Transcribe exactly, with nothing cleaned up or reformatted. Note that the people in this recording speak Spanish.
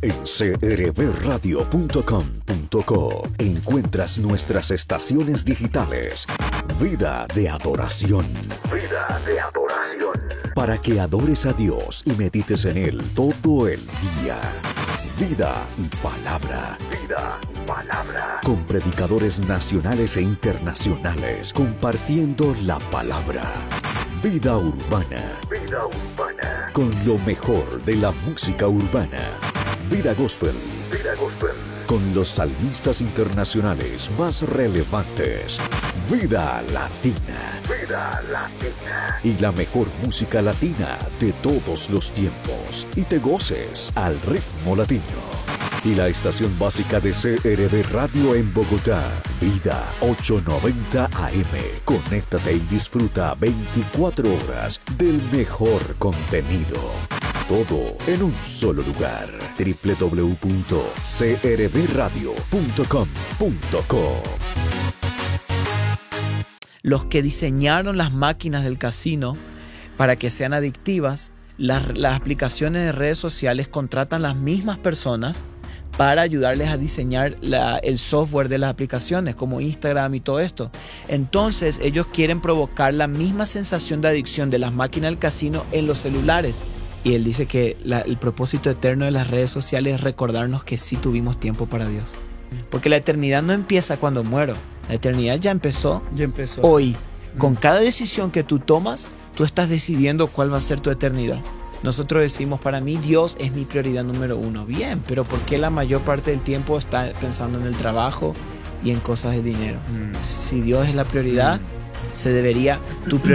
En c r b radio punto com punto co encuentras nuestras estaciones digitales. Vida de adoración. Vida de adoración. Para que adores a Dios y medites en Él todo el día. Vida y palabra. Vida y palabra. Con predicadores nacionales e internacionales compartiendo la palabra. Vida urbana. Vida urbana. Con lo mejor de la música urbana. Vida gospel. Vida gospel. Con los salmistas internacionales más relevantes. Vida latina. Vida latina. Y la mejor música latina de todos los tiempos. Y te goces al ritmo latino. Y la estación básica de C R B Radio en Bogotá. Vida ochocientos noventa A M. Conéctate y disfruta veinticuatro horas del mejor contenido. Todo en un solo lugar. doble u doble u doble u punto c r b radio punto com punto co. Los que diseñaron las máquinas del casino para que sean adictivas, las, las aplicaciones de redes sociales contratan las mismas personas para ayudarles a diseñar la, el software de las aplicaciones, como Instagram y todo esto. Entonces, ellos quieren provocar la misma sensación de adicción de las máquinas del casino en los celulares. Y él dice que la, el propósito eterno de las redes sociales es recordarnos que sí tuvimos tiempo para Dios. Porque la eternidad no empieza cuando muero. La eternidad ya empezó, ya empezó. hoy. Con cada decisión que tú tomas, tú estás decidiendo cuál va a ser tu eternidad. Nosotros decimos, para mí Dios es mi prioridad número uno. Bien, pero ¿por qué la mayor parte del tiempo estás pensando en el trabajo y en cosas de dinero? Mm. Si Dios es la prioridad, mm. se debería... Tu prioridad